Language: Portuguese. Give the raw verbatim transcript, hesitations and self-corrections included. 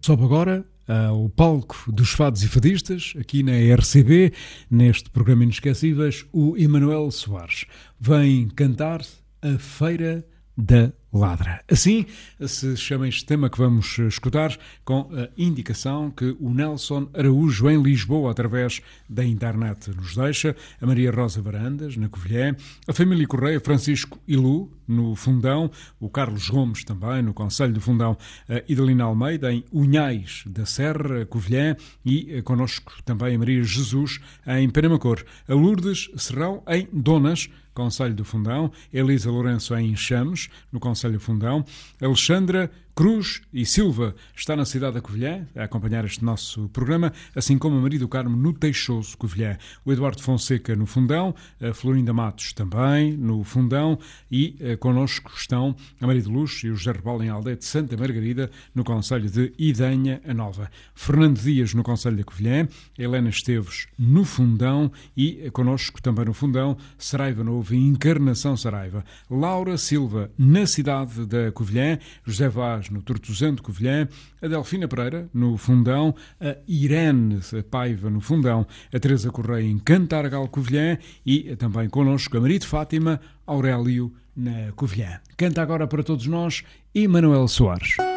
Sobe agora ao palco dos fados e fadistas, aqui na R C B, neste programa Inesquecíveis, o Emanuel Soares. Vem cantar a Feira da Ladra. Assim se chama este tema que vamos escutar, com a indicação que o Nelson Araújo, em Lisboa, através da internet, nos deixa. A Maria Rosa Varandas, na Covilhã. A família Correia, Francisco e Lu, no Fundão. O Carlos Gomes, também, no Conselho do Fundão. A Idalina Almeida, em Unhais da Serra, Covilhã. E connosco também a Maria Jesus, em Penamacor. A Lourdes Serrão, em Donas, Conselho do Fundão. Elisa Lourenço, em Chames, no Conselho do Fundão. Alexandra Cruz e Silva está na cidade da Covilhã a acompanhar este nosso programa, assim como a Maria do Carmo no Teixoso, Covilhã. O Eduardo Fonseca no Fundão, a Florinda Matos também no Fundão e eh, connosco estão a Maria de Luz e o José Rebal em Aldeia de Santa Margarida, no Conselho de Idenha a Nova. Fernando Dias no Conselho da Covilhã, Helena Esteves no Fundão e eh, connosco também no Fundão, Saraiva Novo e Encarnação Saraiva. Laura Silva na cidade da Covilhã, José Vaz no Tortozão de Covilhã, a Delfina Pereira no Fundão, a Irene Paiva no Fundão, a Teresa Correia em Cantargal, Covilhã e também connosco a Maria de Fátima Aurélio na Covilhã. Canta agora para todos nós Emanuel Soares.